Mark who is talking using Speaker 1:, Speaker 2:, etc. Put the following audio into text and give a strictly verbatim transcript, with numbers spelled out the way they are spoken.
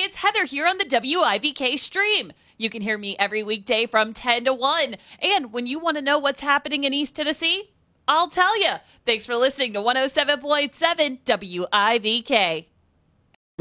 Speaker 1: it's Heather here on the W I V K stream. You can hear me every weekday from ten to one. And when you want to know what's happening in East Tennessee, I'll tell you. Thanks for listening to one oh seven point seven W I V K.